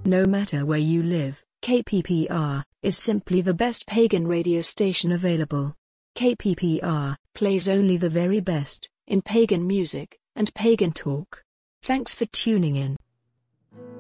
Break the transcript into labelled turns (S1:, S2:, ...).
S1: No matter where you live, KPPR is simply the best pagan radio station available. KPPR plays only the very best in pagan music and pagan talk. Thanks for tuning in.